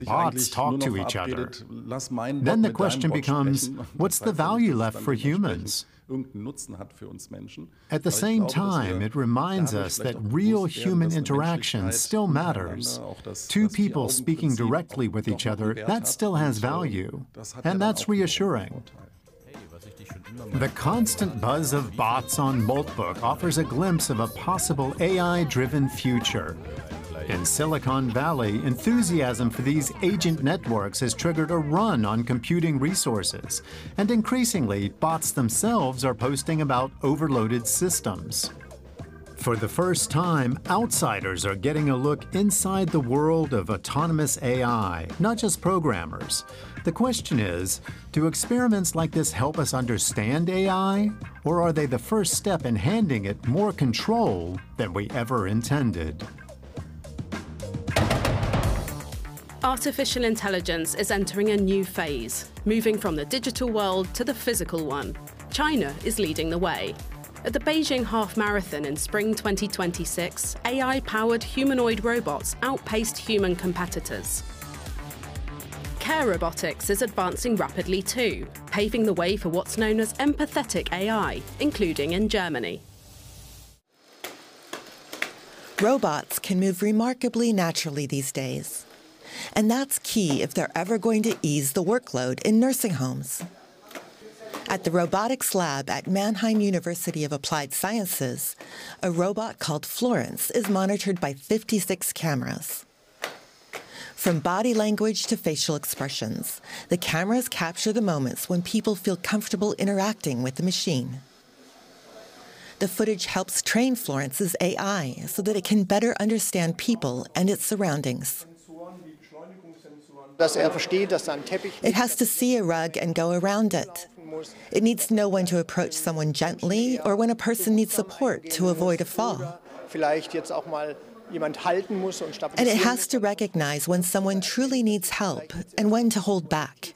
bots talk to each other. Then the question becomes, what's the value left for humans? At the same time, it reminds us that real human interaction still matters. Two people speaking directly with each other, that still has value, and that's reassuring. The constant buzz of bots on Moltbook offers a glimpse of a possible AI-driven future. In Silicon Valley, enthusiasm for these agent networks has triggered a run on computing resources, and increasingly, bots themselves are posting about overloaded systems. For the first time, outsiders are getting a look inside the world of autonomous AI, not just programmers. The question is, do experiments like this help us understand AI, or are they the first step in handing it more control than we ever intended? Artificial intelligence is entering a new phase, moving from the digital world to the physical one. China is leading the way. At the Beijing Half Marathon in spring 2026, AI-powered humanoid robots outpaced human competitors. Care robotics is advancing rapidly too, paving the way for what's known as empathetic AI, including in Germany. Robots can move remarkably naturally these days. And that's key if they're ever going to ease the workload in nursing homes. At the robotics lab at Mannheim University of Applied Sciences, a robot called Florence is monitored by 56 cameras. From body language to facial expressions, the cameras capture the moments when people feel comfortable interacting with the machine. The footage helps train Florence's AI so that it can better understand people and its surroundings. It has to see a rug and go around it. It needs to know when to approach someone gently or when a person needs support to avoid a fall. And it has to recognize when someone truly needs help and when to hold back.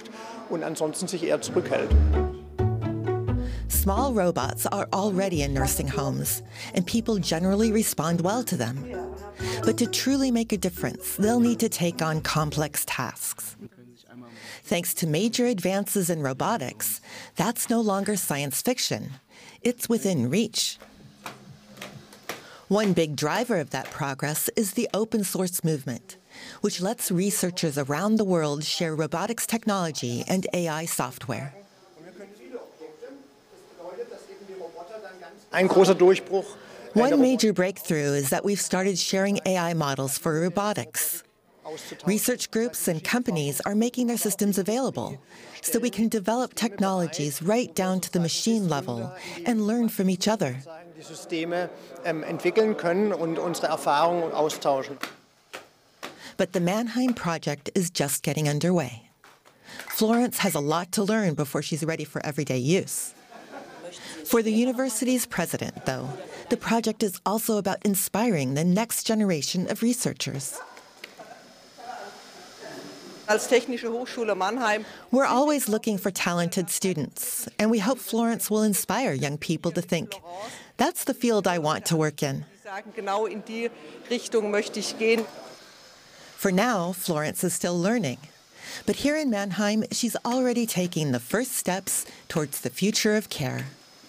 Small robots are already in nursing homes, and people generally respond well to them. But to truly make a difference, they'll need to take on complex tasks. Thanks to major advances in robotics, that's no longer science fiction. It's within reach. One big driver of that progress is the open source movement, which lets researchers around the world share robotics technology and AI software. One major breakthrough is that we've started sharing AI models for robotics. Research groups and companies are making their systems available, so we can develop technologies right down to the machine level and learn from each other. But the Mannheim project is just getting underway. Florence has a lot to learn before she's ready for everyday use. For the university's president, though, the project is also about inspiring the next generation of researchers. We're always looking for talented students, and we hope Florence will inspire young people to think, that's the field I want to work in. For now, Florence is still learning. But here in Mannheim, she's already taking the first steps towards the future of care.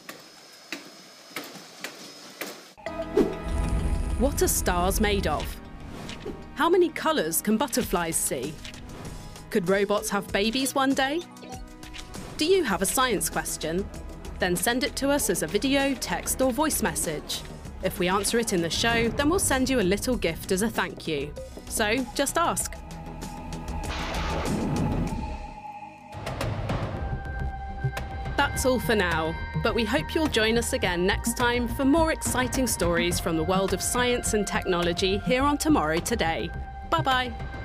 What are stars made of? How many colors can butterflies see? Could robots have babies one day? Do you have a science question? Then send it to us as a video, text, or voice message. If we answer it in the show, then we'll send you a little gift as a thank you. So just ask. That's all for now, but we hope you'll join us again next time for more exciting stories from the world of science and technology here on Tomorrow Today. Bye-bye.